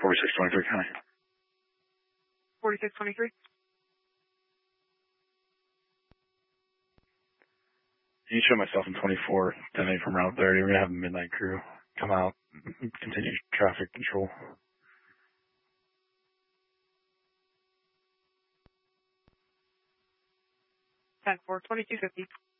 4623 County. 4623. You show myself in 24, 10-8 from Route 30. We're going to have a midnight crew come out and continue traffic control. 10-4, 2250.